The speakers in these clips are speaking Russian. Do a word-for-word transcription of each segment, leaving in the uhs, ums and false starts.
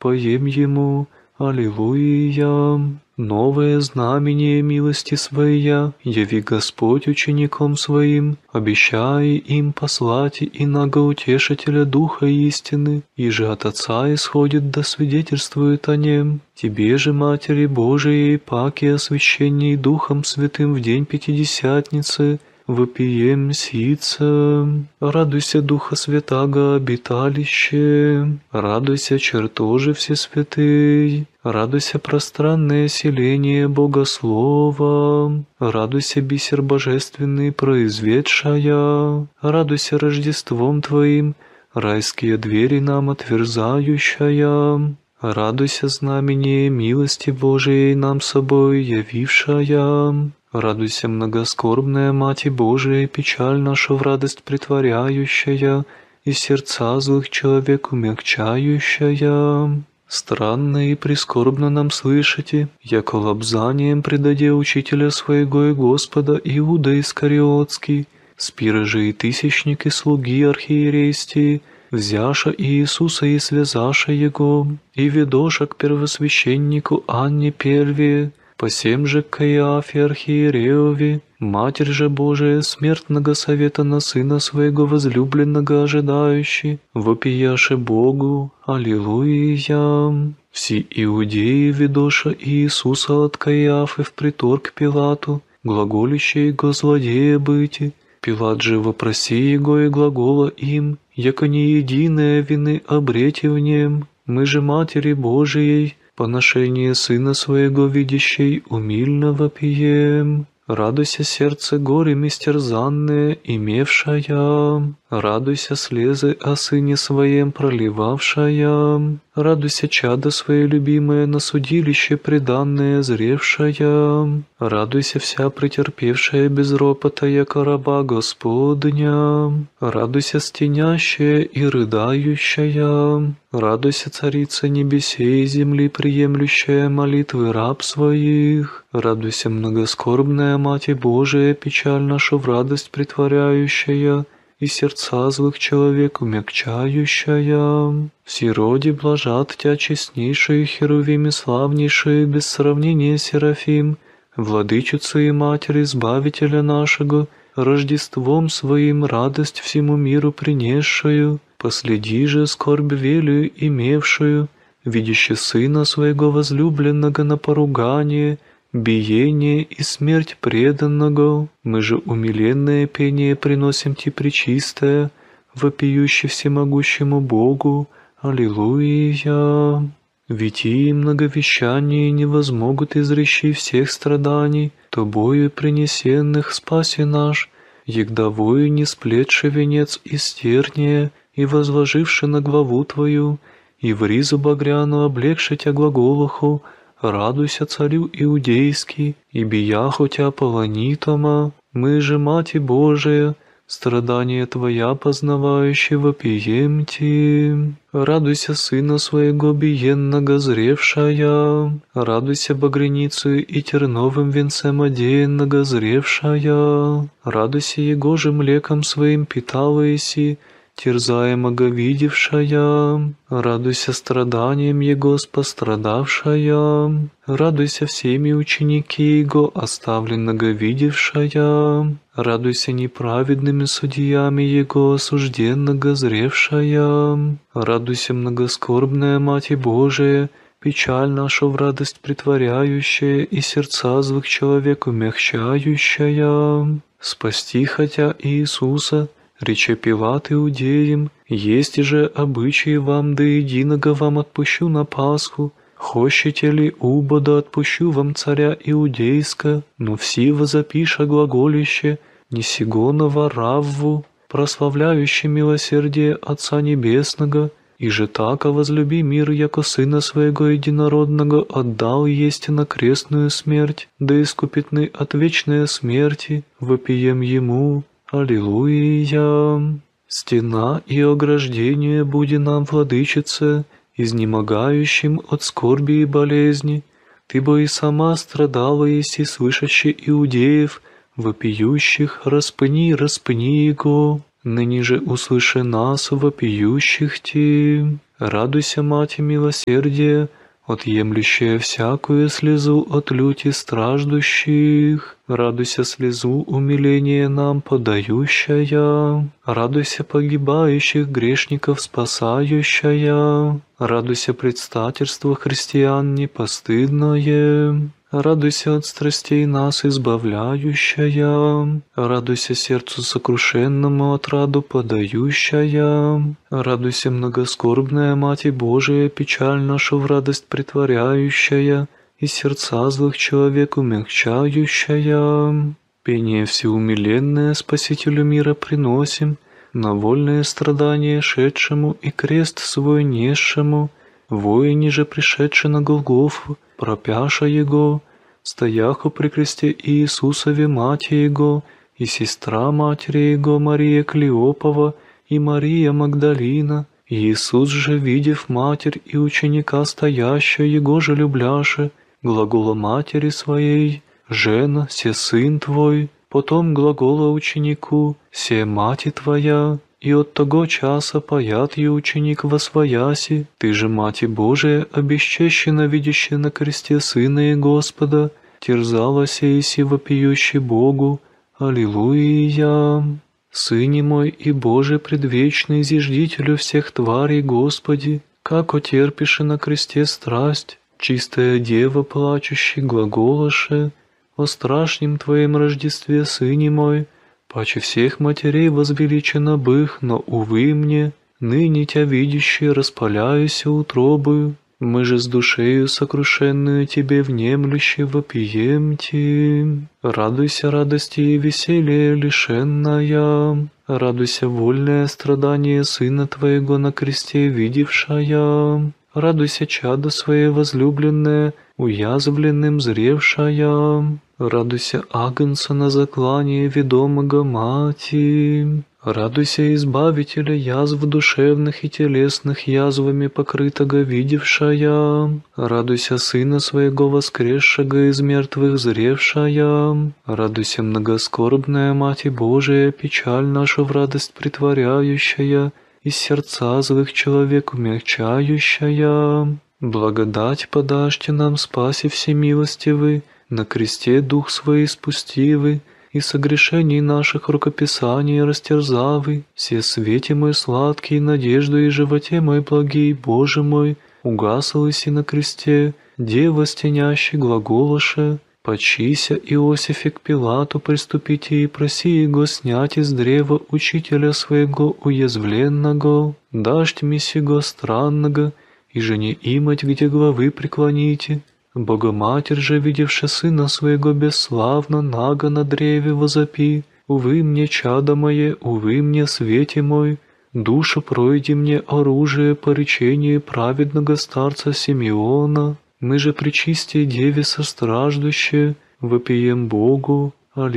вопоем Ему. Аллилуйя. Новое знамение милости Своя яви Господь учеником Своим, обещая им послать иного утешителя Духа истины, и же от Отца исходит да свидетельствует о нем. Тебе же, Матери Божией, паки освященней Духом Святым в день Пятидесятницы, вопием сица. Радуйся, Духа Святаго, обиталище, радуйся, чертожи всесвятый, радуйся, пространное селение Богослова, радуйся, бисер божественный, произведшая, радуйся Рождеством Твоим, райские двери нам отверзающая, радуйся, знамение милости Божией нам собой явившая. Радуйся, многоскорбная Мати Божия, печаль нашу в радость притворяющая, и сердца злых человек умягчающая. Странно и прискорбно нам слышите, яко лобзанием предаде учителя своего и Господа Иуда Искариотский, спиры же и тысячники слуги архиерейстии, взяша Иисуса и связаша Его, и ведоша к первосвященнику Анне Первее, посем же к Каиафе архиерееве, Матерь же Божия, смертного совета на Сына Своего возлюбленного ожидающий, вопияше Богу, Аллилуйя. Все иудеи, ведоша Иисуса от Каиафы в притор к Пилату, глаголище Его злодея быти, Пилат же вопроси Его и глагола им, яко не единое вины обрети в нем, мы же Матери Божией, поношение Сына Своего видящей умильно вопием. Радуйся, сердце горем истерзанное, имевшая, радуйся, слезы о Сыне Своем проливавшая, радуйся, чадо Свое любимое на судилище преданное зревшая, радуйся, вся претерпевшая без ропота, яко раба Господня, радуйся, стенящая и рыдающая, радуйся, Царица небесей и земли, приемлющая молитвы раб своих, радуйся, многоскорбная Мати Божия, печаль нашу в радость притворяющая, и сердца злых человек умягчающая. Все роди блажат Тя честнейшие херувим и славнейшие, без сравнения Серафим, владычица и Матерь Избавителя нашего, Рождеством Своим радость всему миру принесшую, последи же скорбь велию имевшую, видящий Сына Своего возлюбленного на поругание, биение и смерть преданного, мы же умиленное пение приносим Ти пречистое, вопиюще всемогущему Богу, Аллилуйя. Ведь и многовещание не возмогут изречи всех страданий, тобою принесенных спаси наш, егдовою не сплетши венец из терния и возложивши на главу Твою, и в ризу багряну облегши Тя глаголуху, радуйся, Царю Иудейский, и бияху Тя полонитома, мы же, Мати Божия, страдания Твоя познавающие вопием Ти. Радуйся, Сына Своего биенного зревшая, радуйся, багряницею и терновым венцем одеянного зревшая, радуйся, Его же млеком Своим питалаяси, терзаемого видевшая, радуйся страданием Его спострадавшая, радуйся всеми ученики Его оставленного видевшая, радуйся неправедными судьями Его осужденного зревшая, радуйся, многоскорбная Мати Божия, печаль нашу в радость притворяющая и сердца злых человек умягчающая, спасти хотя Иисуса, рече Пилат иудеям, есть же обычаи вам до единого вам отпущу на Пасху, хощете ли убо да отпущу вам царя иудейска, но все возопиша глаголище, не сигонова равву, прославляющий милосердие Отца Небесного, и же така возлюби мир, яко Сына Своего Единородного отдал есть на крестную смерть, да искупитны от вечной смерти, вопием Ему, Аллилуйя. Стена и ограждение буди нам, владычице, изнемогающим от скорби и болезни. Ты бы и сама страдала, если слышащи иудеев, вопиющих, распни, распни его. ныне же услыши нас, вопиющих Ти. Радуйся, Мати милосердия, отъемлющая всякую слезу от люти страждущих. Радуйся, слезу умиления нам подающая. Радуйся, погибающих грешников спасающая. Радуйся, предстательство христиан непостыдное. Радуйся от страстей нас избавляющая. Радуйся сердцу сокрушенному отраду подающая. Радуйся, многоскорбная Мати Божия, печаль нашу в радость претворяющая и сердца злых человек умягчающая. Пение всеумиленное Спасителю мира приносим, на вольное страдание шедшему и крест свой несшему, воине же пришедший на Голгофу, пропяша Его, стояху при кресте Иисусове Мати Его, и сестра матери Его Мария Клеопова, и Мария Магдалина. Иисус же, видев матерь и ученика стоящего Его же любляше, глагола матери своей: «Жена, се сын твой», потом глагола ученику: «Се мати твоя». И от того часа паят и ученик восвояси: «Ты же, Мати Божия, обесчещена, видящая на кресте Сына и Господа, терзалась и си вопиющий Богу. Аллилуйя! Сыне мой и Боже предвечный, зиждителю всех тварей Господи, как отерпиши на кресте страсть, чистая дева, плачущий глаголаше, о страшнем Твоем Рождестве, Сыне мой, паче всех матерей возвеличена бых, но, увы мне, ныне Тя видящие распаляюся утробою, мы же с душею сокрушенную Тебе внемлюще вопием Ти. Радуйся радости и веселье лишенная, радуйся вольное страдание Сына Твоего на кресте видевшая, радуйся чадо Свое возлюбленное, уязвленным зревшая, радуйся агнца на заклание ведомого Мати, радуйся избавителя язв душевных и телесных язвами покрытого видевшая, радуйся Сына Своего воскресшего из мертвых зревшая, радуйся многоскорбная Мати Божия, печаль нашу в радость притворяющая, и сердца злых человек умягчающая. Благодать подашьте нам, спаси всемилостивый, на кресте дух свой спустивый, и согрешений наших рукописаний растерзавый, все свете мой сладкий, надежду и животе мой благий, Боже мой, угасал иси на кресте, дева стенящий глаголоше, почися Иосифе к Пилату приступите и проси его снять из древа учителя своего уязвленного, дашь ми сего странного, и же не имать, где главы преклоните. Богоматерь же, видевши Сына Своего бесславно, наго на древе возопи: «Увы мне, чадо мое, увы мне, свете мой, душу пройди мне оружие по речению праведного старца Симеона. Мы же причистие Деве состраждущие, вопием Богу.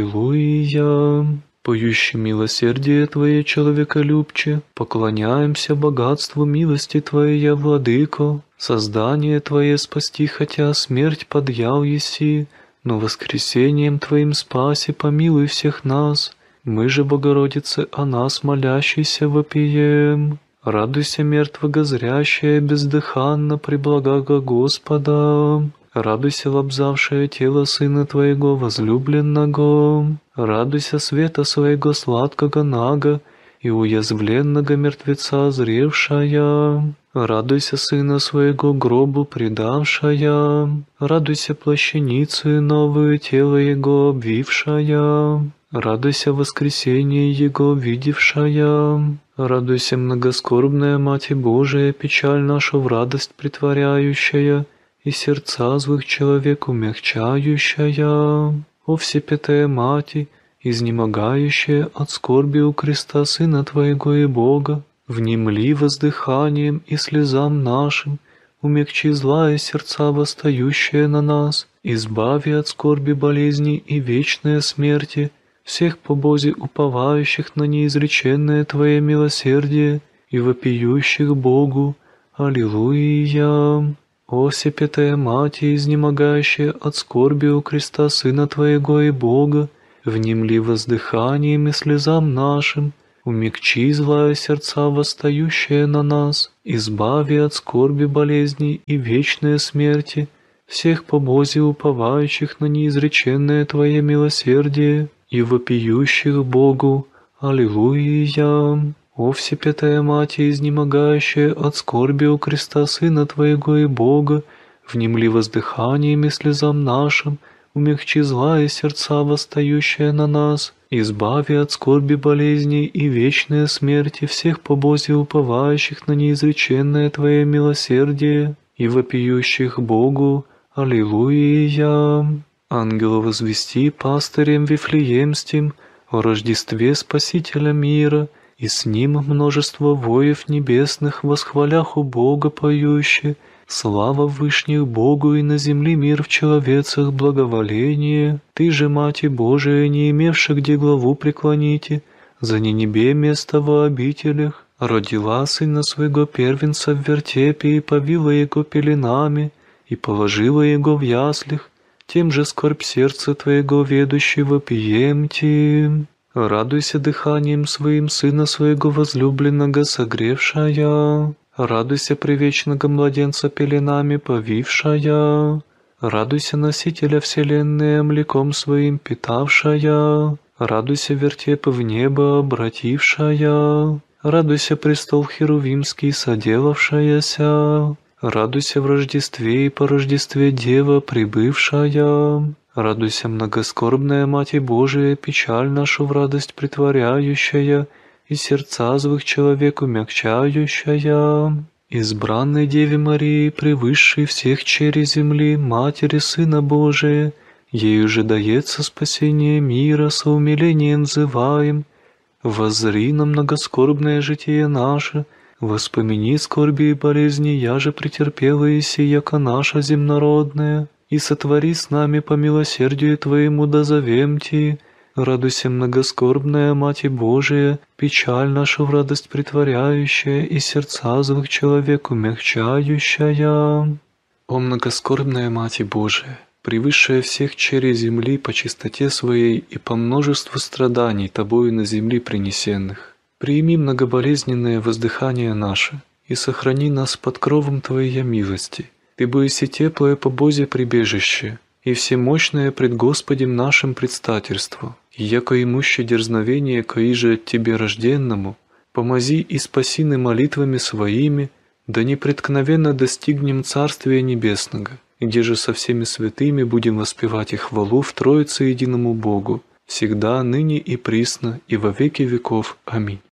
Аллилуйя!» Поющий милосердие Твое, человеколюбче, поклоняемся богатству милости Твоей, Владыко. Создание Твое спасти, хотя смерть подъял еси, но воскресением Твоим спаси помилуй всех нас. Мы же, Богородице, о нас молящийся вопием. Радуйся, мертвого зрящая, бездыханно, преблагого Господа. Радуйся, лобзавшее тело Сына Твоего возлюбленного. Радуйся, света Своего сладкого нага и уязвленного мертвеца зревшая. Радуйся, Сына Своего гробу предавшая. Радуйся, плащаницу новую тело Его обвившая. Радуйся, воскресение Его видевшая. Радуйся, многоскорбная Мати Божия, печаль нашу в радость притворяющая, и сердца злых человек умягчающая. О всепятая Мати, изнемогающая от скорби у креста Сына Твоего и Бога, внемли воздыханием и слезам нашим, умягчи злая сердца восстающие на нас, избави от скорби болезни и вечной смерти всех по Бозе уповающих на неизреченное Твое милосердие и вопиющих Богу. Аллилуйя! О всепятая Мати, изнемогающая от скорби у креста Сына Твоего и Бога, внемли воздыханием и слезам нашим, умягчи злая сердца, восстающие на нас, избави от скорби, болезней и вечной смерти всех по Бозе уповающих на неизреченное Твое милосердие и вопиющих Богу. Аллилуйя! О Всепятая Мать, изнемогающая от скорби у креста Сына Твоего и Бога, внемли воздыханием и слезам нашим, умягчи злая сердца, восстающие на нас, избави от скорби, болезней и вечной смерти всех по Бозе уповающих на неизреченное Твое милосердие и вопиющих Богу. Аллилуйя! Ангела возвести пастырем Вифлеемским о Рождестве Спасителя мира, и с ним множество воев небесных, восхвалях у Бога поющие, слава вышних Богу и на земле мир в человецах благоволение. Ты же, Мать Божия, не имевши где главу преклоните, за небе место во обителях, родила Сына Своего первенца в вертепе и повила Его пеленами, и положила Его в яслях, тем же скорбь сердца Твоего ведущего пиемти. Радуйся дыханием Своим Сына Своего возлюбленного согревшая, радуйся привечного младенца пеленами повившая, радуйся носителя вселенной млеком Своим питавшая, радуйся вертепы в небо обратившая, радуйся престол херувимский соделавшаяся, радуйся в Рождестве и по Рождестве Дева прибывшая. Радуйся, многоскорбная Мать Божия, печаль нашу в радость притворяющая, и сердца злых человек умягчающая. Избранной Деве Марии, превысшей всех черей земли, Матери Сына Божия, ею же дается спасение мира, со умилением взываем. Воззри на многоскорбное житие наше, воспомини скорби и болезни, я же претерпела и сияка наша земнородная, и сотвори с нами по милосердию Твоему дозовемти. Радуйся, многоскорбная Мать Божия, печаль нашу в радость притворяющая, и сердца злых человек умягчающая. О многоскорбная Мать Божия, превысшая всех черей земли по чистоте Своей и по множеству страданий Тобою на земли принесенных, прими многоболезненное воздыхание наше и сохрани нас под кровом Твоей милости. Ты боиси теплое по Бозе прибежище, и всемощное пред Господем нашим предстательство, и яко имуще дерзновение коиже от Тебе рожденному, помози и спасины молитвами Своими, да непреткновенно достигнем Царствия Небесного, где же со всеми святыми будем воспевать и хвалу в Троице единому Богу, всегда, ныне и присно, и во веки веков. Аминь.